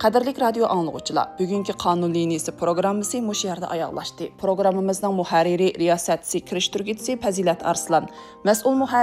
Qadrlik radio anlıqçılar, bugünkü qanun liniyasi programmasi mush yerda oyoqlashdi. Programmamizning muharriri, riyosatchisi, kirishtirguvchisi Fazilat Arslan, mas'ul